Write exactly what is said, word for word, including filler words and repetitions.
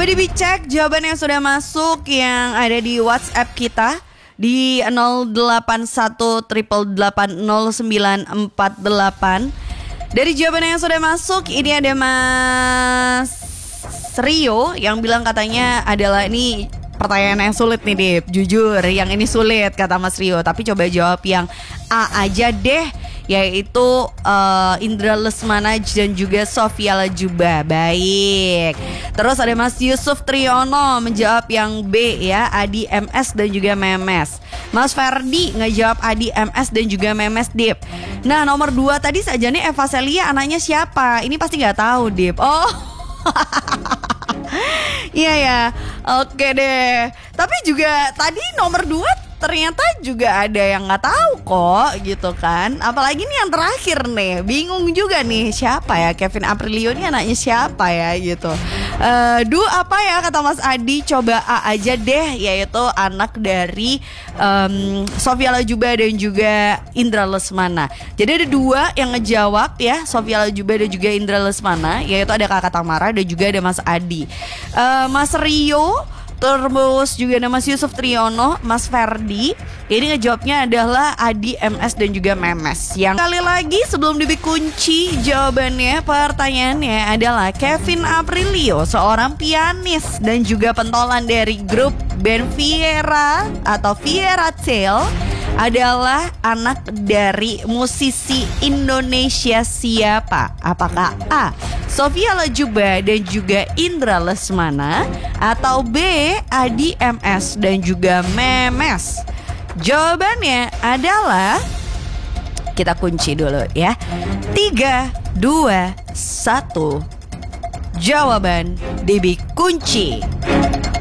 Coba dicek jawaban yang sudah masuk yang ada di WhatsApp kita di nol delapan satu delapan delapan nol sembilan empat delapan. Dari jawaban yang sudah masuk ini ada Mas Rio yang bilang katanya adalah ini pertanyaan yang sulit nih Dip. Jujur yang ini sulit kata Mas Rio. Tapi coba jawab yang A aja deh, yaitu uh, Indra Lesmana dan juga Sofia Lajuba. Baik. Terus ada Mas Yusuf Triyono menjawab yang B ya, Adi M S dan juga Memes. Mas Ferdi ngejawab Adi M S dan juga Memes Dip. Nah nomor dua tadi saja nih Eva Celia anaknya siapa? Ini pasti gak tahu Dip. Oh iya ya, oke deh. Tapi juga tadi nomor dua ternyata juga ada yang nggak tahu kok gitu kan. Apalagi nih yang terakhir nih, bingung juga nih siapa ya Kevin Aprilio ini anaknya siapa ya gitu. Uh, Du apa ya kata Mas Adi, coba A aja deh, yaitu anak dari um, Sofia Lajuba dan juga Indra Lesmana. Jadi ada dua yang ngejawab ya, Sofia Lajuba dan juga Indra Lesmana, yaitu ada Kakak Tamara dan juga ada Mas Adi. uh, Mas Rio, terus juga ada Mas Yusuf Triyono, Mas Ferdi. Ini ngejawabnya adalah Adi M S dan juga Memes. Yang kali lagi sebelum dikunci jawabannya, pertanyaannya adalah Kevin Aprilio, seorang pianis dan juga pentolan dari grup band Viera atau Viera Tail, adalah anak dari musisi Indonesia siapa? Apakah A, Sofia Lajuba dan juga Indra Lesmana, atau B, Adi M S dan juga Memes? Jawabannya adalah, kita kunci dulu ya, tiga, dua, satu. Jawaban dikunci.